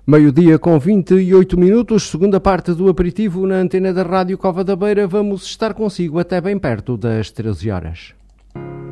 Meio-dia com 28 minutos, segunda parte do aperitivo na antena da Rádio Cova da Beira. Vamos estar consigo até bem perto das 13 horas.